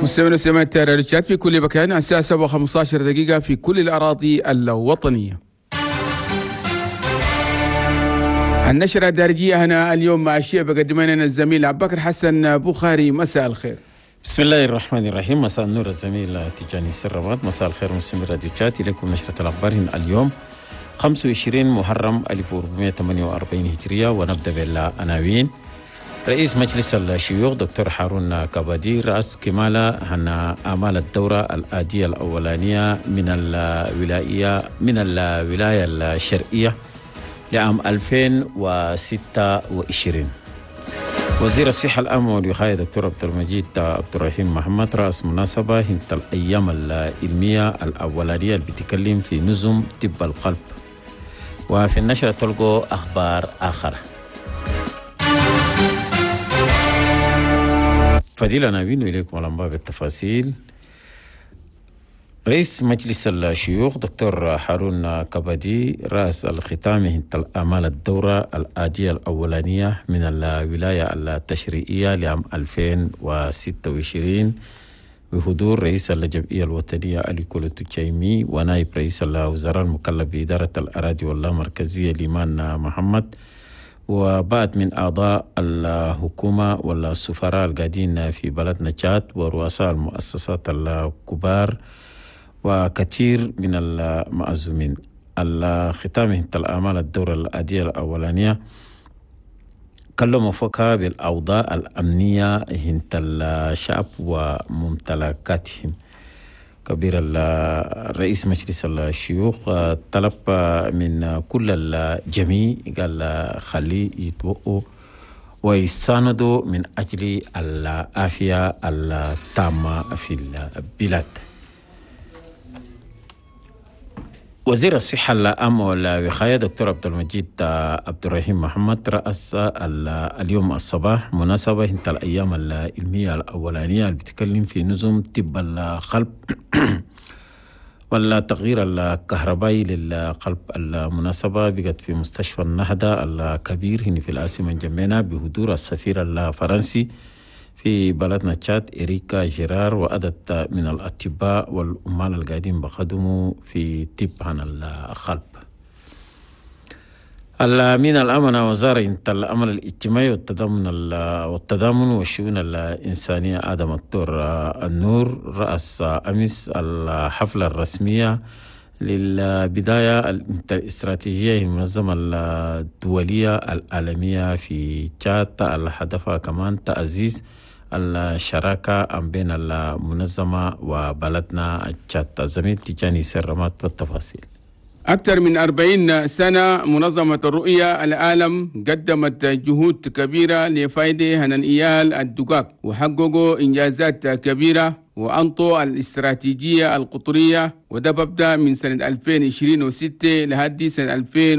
مستمعينا سماع الترددات في كل مكان الساعة 7:15 دقيقة في كل الأراضي الوطنية. النشرة الدارجية هنا اليوم مع الشيء بقدم لنا الزميل عبد الباقر حسن بخاري. مساء الخير. بسم الله الرحمن الرحيم. مساء النور الزميل تجاني سربات. مساء الخير مستمعي راديو تشات. إليكم نشرة الأخبار اليوم 25 محرم 1448 هجرية، ونبدأ بالعناوين. رئيس مجلس الشيوخ دكتور هارون كبادي رأس كمالة عن أعمال الدورة الآجية الأولانية من الولاية الشرقية لعام 2026. وزير الصحة العامة والوقاية دكتور عبد المجيد عبد الرحيم محمد رأس مناسبة هنت الأيام العلمية الأولانية اللي بتتكلم في نظم طب القلب. وفي النشرة تلقوا أخبار آخر. فديل عناوين إليكم الأنباء بالتفاصيل. رئيس مجلس الشيوخ دكتور هارون كبادي رأس الختام هنت أعمال الدورة الآجية الأولانية من الولاية التشريعية لعام 2026 بحضور رئيس الجمعية الوطنية علي كولو تشايمي ونائب رئيس الوزراء المكلف بإدارة الأراضي واللامركزية ليمان محمد، وبعد من أعضاء الحكومة والسفراء القاعدين في بلدنا تشاد ورؤساء المؤسسات الكبار وكثير من المعزومين. الختام هنت الأعمال الدورة الآجية الأولانية كلموا فوقها بالأوضاع الأمنية هنت الشعب وممتلكاتهم. كبير الرئيس مجلس الشيوخ طلب من كل الجميع قال خلي يتوقوا ويساندوا من أجل العافية التامة في البلاد. وزير الصحة العامة والوقاية دكتور عبد المجيد عبد الرحيم محمد رأس اليوم الصباح مناسبة انت الأيام العلمية الأولانية اللي بتتكلم في نظم طب القلب والتغيير الكهربائي للقلب. المناسبة بقت في مستشفى النهضة الكبير هنا في العاصمة جمينة بحضور السفير الفرنسي في بلدنا تشاد إريكا جيرار وعدد من الأطباء والعمال القاعدين بخدموا في طب عن القلب. من الأمانة وزارة الأمن الاجتماعي والتضامن والشؤون الإنسانية آدم الدكتور النور رأس أمس الحفلة الرسمية للبداية الاستراتيجية المنظمة الدولية العالمية في تشاد. الهدف كمان تعزيز الشراكة بين المنظمة وبلدنا تشاد. زميل تجاني سرمات والتفاصيل. أكثر من 40 سنة منظمة الرؤية العالم قدمت جهود كبيرة لفائدة هنالإيال الدقاق وحققوا إنجازات كبيرة وأنطوا الاستراتيجية القطرية، وده ببدأ من سنة 2026 لحد سنة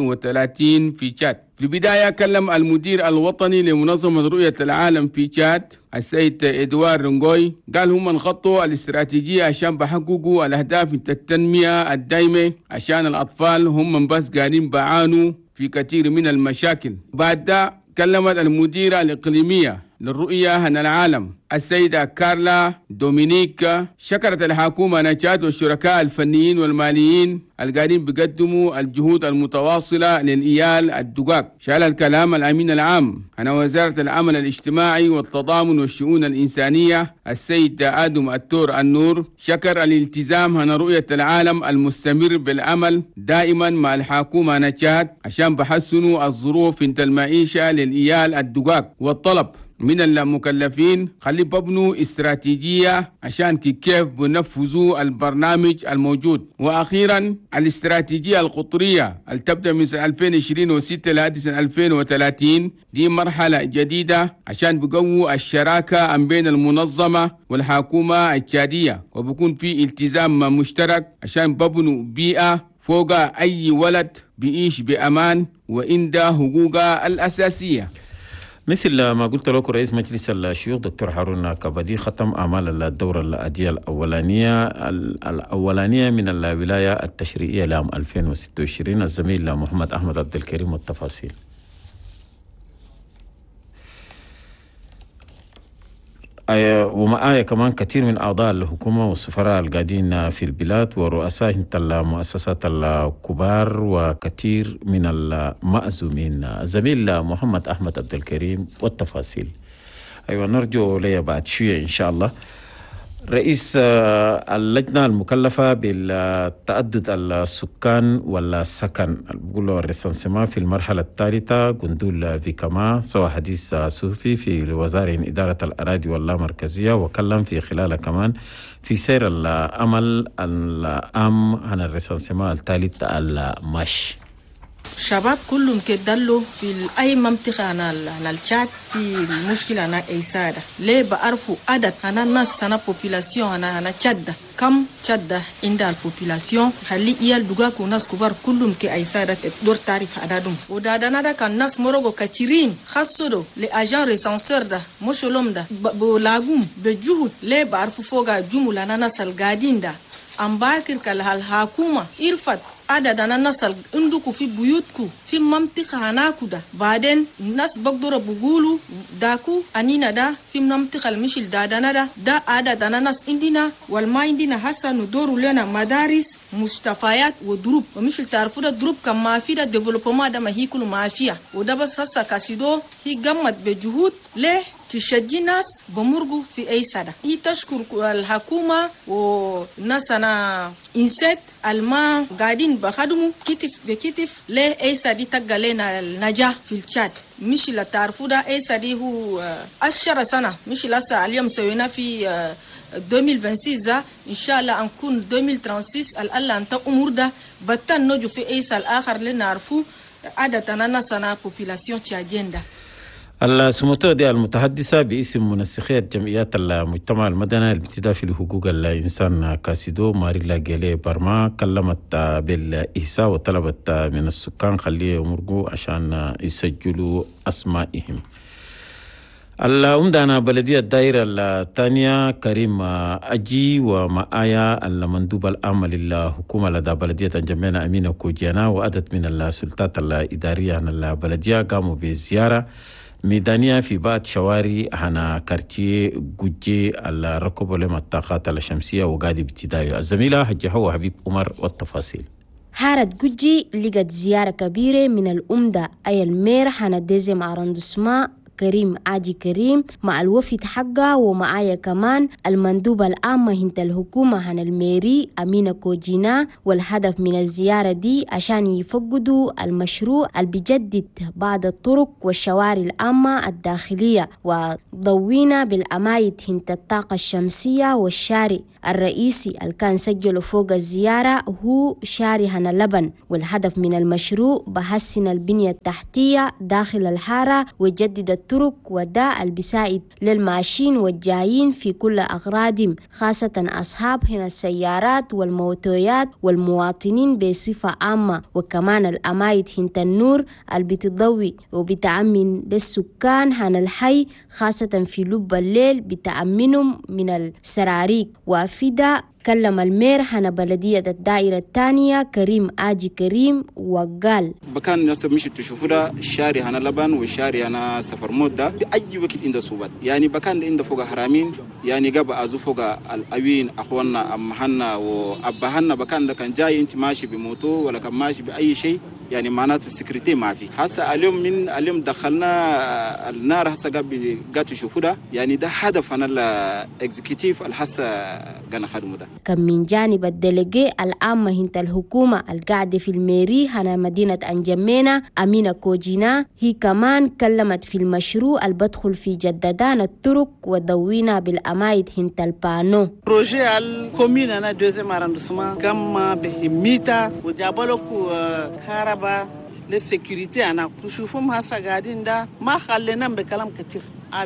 2030 في تشاد. في البداية كلم المدير الوطني لمنظمة رؤية العالم في تشاد السيد إدوار رنغوي، قال هم انخطوا الاستراتيجية عشان بحققوا الأهداف التنمية الدائمة عشان الأطفال هم بس قاعدين بعانوا في كثير من المشاكل. بعد ده كلمت المديرة الإقليمية للرؤية هنا العالم السيدة كارلا دومينيك، شكرت الحكومة نتشاد والشركاء الفنيين والماليين القاعدين بيقدموا الجهود المتواصلة للإيال الدقاق. شال الكلام الأمين العام عن وزارة العمل الاجتماعي والتضامن والشؤون الإنسانية السيد آدم الدكتور النور، شكر الالتزام هنا رؤية العالم المستمر بالعمل دائما مع الحكومة نتشاد عشان بحسنوا الظروف انت المعيشة للإيال الدقاق، والطلب من المكلفين خلي ببنوا استراتيجية عشان كيف بنفذوا البرنامج الموجود. وأخيرا الاستراتيجية القطرية اللي تبدأ من سنة 2026 لحد سنة 2030 دي مرحلة جديدة عشان بقووا الشراكة بين المنظمة والحكومة التشادية، وبكون في التزام مشترك عشان ببنوا بيئة فوق أي ولد بيعيش بأمان وعنده حقوقه الأساسية. مثل ما قلت لكم رئيس مجلس الشيوخ دكتور هارون كبادي ختم أعمال الدورة الآجية الأولانية من الولاية التشريعية لعام 2026. الزميل محمد أحمد عبد الكريم والتفاصيل. ومعايا كمان كثير من أعضاء الحكومة والسفراء القاعدين في البلاد ورؤساء المؤسسات الكبار وكثير من المأزومين. الزميل محمد أحمد عبد الكريم والتفاصيل. أيوة نرجو لي بعد شوية إن شاء الله. رئيس اللجنة المكلفة بالتعدد السكان والسكن بيقولوا الريسانسيما في المرحلة الثالثة قندول فيكما سوى حديث صوفي في وزارة إدارة الأراضي واللامركزية، وكلم في خلال كمان في سير الأمل العام عن الريسانسيما الثالث الماشي. شباب كلهم كدلوا في أي منطقة أنا الشات في المشكلة أنا إيسادة ليه بعرفوا عدد أنا الناس أنا population أنا شدة كم شدة عند البوبولاسيون هلي إيال دوغاك وناس كبار كلهم كإيسادة دور تعرف عددهم ودادنا ده كان ناس مرغو كتيرين خاصة لأجان ريسانسور ده مشولهم ده بلاغوم بجهود ليه بعرفوا فوقا جملة أنا ناس القاعدين ده أم باكر كالحكومة إرفت عددنا الناس عندكم في بيوتكم في منطقة هناكو ده بعدين الناس بقدروا بيقولوا داكو أنينا ده في منطقة المشل دادنا ده عددنا الناس عندنا والما عندنا هسا ندوروا لنا مدارس مستشفيات ودروب ومشل تعرفوا ده دروب كم ما في ده ديفلوبمنت ده ما هي كله ما فيها وده بس هسا كاسيدو هي قامت بجهود ليه تشجي ناس بمرقوا في أي سنة. هي تشكر الحكومة والناس أنا إنسات الما قاعدين بخدموا كتف بكتف ليه أي سنة تقى لنا النجاح في الشات. مش لا تعرفوا ده أي سنة هو 10 سنة مش لسه اليوم سوينا في 2026 إن شاء الله نكون 2036 الألا أنت أمور ده بتن نجو في أي سنة الآخر لنعرفوا عددنا ناس أنا population تشاجين ده. السموتو دي المتحدثة باسم منسقية جمعيات المجتمع المدني الابتداء في حقوق الإنسان كاسيدو ماريلا جيلي برما كلمت بالإحساء وطلبت من السكان خليه يمرقوا عشان يسجلوا أسمائهم. الأمدانة بلدية الدائرة الثانية كريم أجي ومعايا المندوب العام للحكومة لدى بلدية جمعنا أمينة كوجيانا وعدد من السلطات الإدارية عن البلدية قاموا بزيارة ميدانية في بعض شوارع هنا كارتيه جوجي الركب لما الطاقات الشمسية وقاعد ابتدائي. الزميلة حجة حبيب عمر والتفاصيل. حارة جوجي لقت زيارة كبيرة من الأمدة أي المير حنا ديزم أراندسما كريم آجي كريم مع الوفد حقه ومعايا كمان المندوب العام هنت الحكومة عن الميري أمينة كوجينا. والهدف من الزيارة دي عشان يفقدوا المشروع اللي بيجدد بعض الطرق والشوارع العامة الداخلية وضوينا بالأمايد هنت الطاقة الشمسية. والشارع الرئيسي اللي كان سجلوا فوق الزيارة هو شارع هنا لبن. والهدف من المشروع بحسن البنية التحتية داخل الحارة ويجدد الطرق وده البسائد للماشين والجايين في كل أغراضهم خاصة أصحاب هنا السيارات والموتويات والمواطنين بصفة عامة. وكمان الأمايد هنت النور اللي بتضوي وبتأمن للسكان هنا الحي خاصة في لب الليل بتأمنهم من السراريك. وفيدا كلم المير حنا بلدية الدائرة الثانية كريم آجي كريم وقال بكان الناس مش تشوفوا ده الشارع هنا لبن والشارع هنا سفر مود ده بأي وقت عند صوبات يعني بكان عند فوق حرامين يعني قبل أزو فوق الأوين أخواننا أمهنا وأبهنا بكان ده كان جاي أنت ماشي بموتو ولا كان ماشي بأي شيء يعني معناته السكرتي ما في. هسه اليوم دخلنا النار هسه قاعد تشوفوا ده يعني ده هدف أنا الإكزيكتيف الحسه قانا خدمه ده. كم من جانب الدلجي العامة هنت الحكومة القاعدة في الميري هنا مدينة أنجمينا أمينة كوجينا هي كمان كلمت في المشروع البدخل في جددان الطرق ودوينا بالأمايد هنت البانو. بروجي الكومين أنا دوزيم أراندسما كم بهميتا وجابلوكو كهرباء للسيكوريتي أنا كشوفهم هسا قاعدين ده ما خلينا بكلام كتير.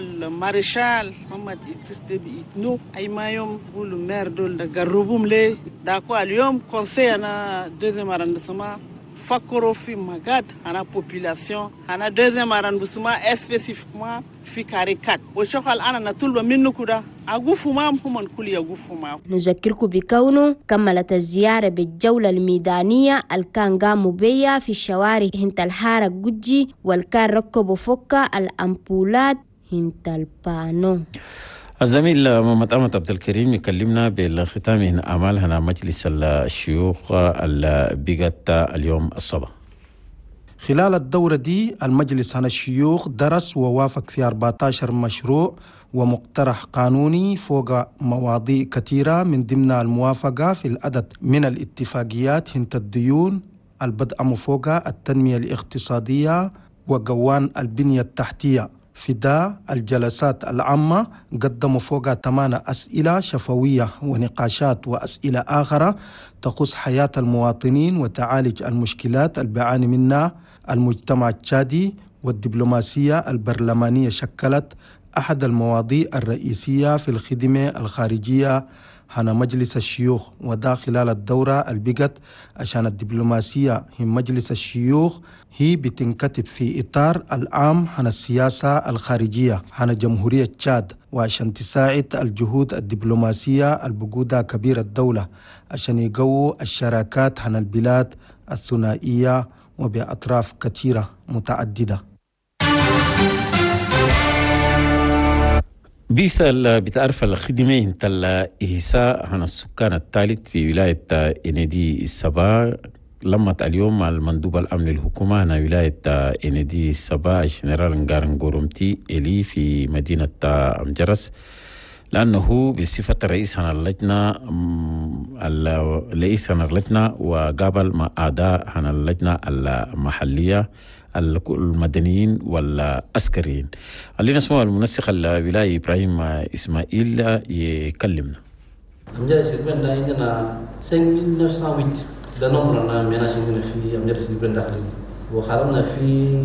المارشال محمد إدريس ديبي إتنو أي ما يوم بقولوا مير دول ده قربهم ليه داكو اليوم كونسي أنا دوزيم أراندسما فكروا في مقاد أنا population أنا دوزيم أراندسما spécifiquement في كاريكات وشغل أنا نطلب منه كده أقوفوا معهم هم كل يقوفوا معهم. نذكركم بكونه كملت الزيارة بالجولة الميدانية الكان قاموا بيها في الشوارع هنت الحارة جوجي والكان ركبوا فوق الأمبولات هنت البانو. الزميل محمد أحمد عبد الكريم يكلمنا بالختام من أعمال هنا مجلس الشيوخ البيغت اليوم الصباح. خلال الدورة دي المجلس هنا الشيوخ درس ووافق في 14 مشروع ومقترح قانوني فوق مواضيع كثيرة، من ضمن الموافقة في العدد من الاتفاقيات هنت الديون، البدء فوق التنمية الاقتصادية وقوان البنية التحتية. في دا الجلسات العامة قدموا فوق 8 أسئلة شفوية ونقاشات وأسئلة آخرة تخص حياة المواطنين وتعالج المشكلات اللي بيعاني منها المجتمع التشادي، والدبلوماسية البرلمانية شكلت أحد المواضيع الرئيسية في الخدمة الخارجية هنا مجلس الشيوخ. ودا خلال الدورة البقت عشان الدبلوماسية هي مجلس الشيوخ هي بتنكتب في إطار العام عن السياسة الخارجية عن جمهورية تشاد، وعشان تساعد الجهود الدبلوماسية البقودة كبير الدولة عشان يقووا الشراكات عن البلاد الثنائية وبأطراف كثيرة متعددة. بيسأل بتعرف الخدمة انت الإحساء عن السكان الثالث في ولاية إندي السبا. لمت اليوم المندوب الأمن الحكومة هنا ولاية إندي السبا الجنرال نغارن غورومتي إلي في مدينة أمجرس، لأنه بصفة رئيس عن اللجنة وقابل مع أعداء عن اللجنة المحلية المدنيين والعسكريين. خلينا نسمع المنسق الولاية إبراهيم إسماعيل يكلمنا. أمجرس البلد عندنا 5908 ده نمرنا مناشين في أمجرس البلد داخلين، وخرجنا في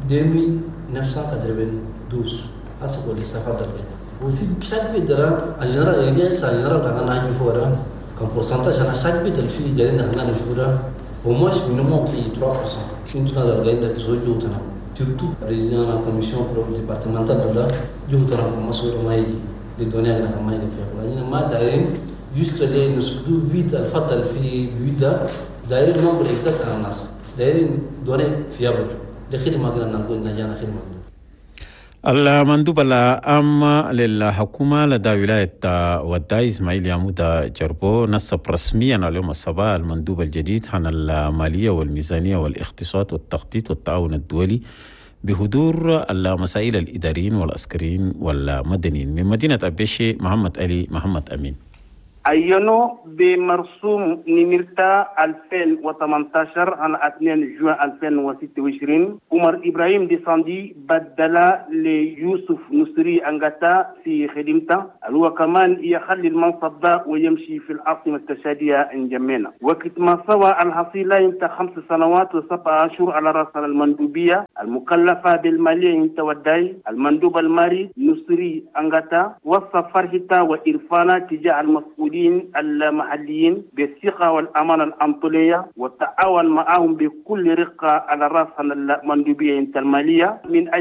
2992 أسبوع لسافة دربين. وفي شاك بيدرا الجنرال إلياس الجنرال كان ناجي فورا كم برسنتاج أنا شاك بيدر في جالين هنغاني فورا وماش minimum qui 3%. Une tuna d'organisation de zojo tana. Surtout président de la commission départementale de la joutana comme sur maï les données à la maï de faire. Là, ma d'ailleurs juste les nous sous vite al fatal fi vida d'ailleurs nombre exact à nas. D'ailleurs données fiables. Les khidma que nous avons déjà khidma. المندوب العام للحكومة لدى ولاية وداي إسماعيل يامودا جربو نصب رسميا اليوم الصباح المندوب الجديد عن المالية والميزانية والاقتصاد والتخطيط والتعاون الدولي بحضور المسائل الإداريين والعسكريين والمدنيين من مدينة أبيشي. محمد علي محمد أمين أينو بمرسوم نمرتا 2018 على 2 جوان 2026 عمر إبراهيم ديساندي بدلا ليوسف نصري أنغاتا في خدمته، هو كمان يخلي المنصب ده ويمشي في العاصمة التشادية انجمينا. وقت ما سوى الحصيلة انت 5 سنوات و7 أشهر على رأس المندوبية المكلفة بالمالية انت وداي المندوب المالي نصري أنغاتا وصف فرحته وإرفانا تجاه المسؤولين المحليين بالثقة والأمانة الأنطولية والتعاون معهم بكل رقة على رأس المندوبية المالية من